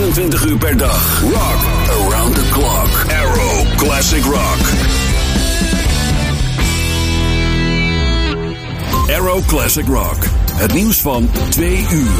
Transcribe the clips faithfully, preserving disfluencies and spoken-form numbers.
vierentwintig uur per dag. Rock around the clock. Arrow Classic Rock. Arrow Classic Rock. Het nieuws van twee uur.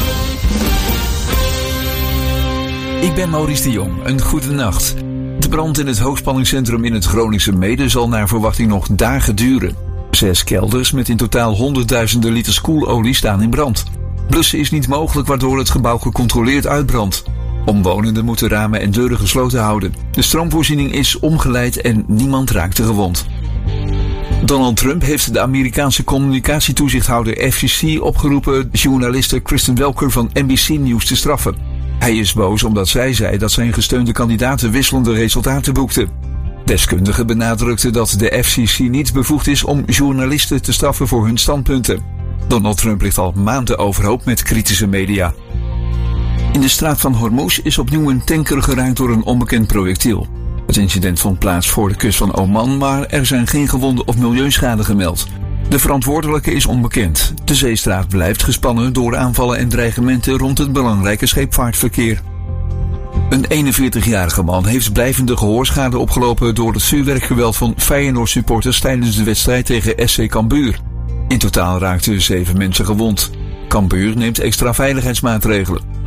Ik ben Maurice de Jong. Een goede nacht. De brand in het hoogspanningscentrum in het Groningse Meeden zal naar verwachting nog dagen duren. Zes kelders met in totaal honderdduizenden liters koelolie staan in brand. Blussen is niet mogelijk waardoor het gebouw gecontroleerd uitbrandt. Omwonenden moeten ramen en deuren gesloten houden. De stroomvoorziening is omgeleid en niemand raakte gewond. Donald Trump heeft de Amerikaanse communicatietoezichthouder F C C opgeroepen journaliste Kristen Welker van N B C News te straffen. Hij is boos omdat zij zei dat zijn gesteunde kandidaten wisselende resultaten boekten. Deskundigen benadrukten dat de F C C niet bevoegd is om journalisten te straffen voor hun standpunten. Donald Trump ligt al maanden overhoop met kritische media. In de straat van Hormuz is opnieuw een tanker geraakt door een onbekend projectiel. Het incident vond plaats voor de kust van Oman, maar er zijn geen gewonden of milieuschade gemeld. De verantwoordelijke is onbekend. De zeestraat blijft gespannen door aanvallen en dreigementen rond het belangrijke scheepvaartverkeer. Een eenenveertigjarige man heeft blijvende gehoorschade opgelopen door het vuurwerkgeweld van Feyenoord supporters tijdens de wedstrijd tegen S C Cambuur. In totaal raakten zeven mensen gewond. Cambuur neemt extra veiligheidsmaatregelen.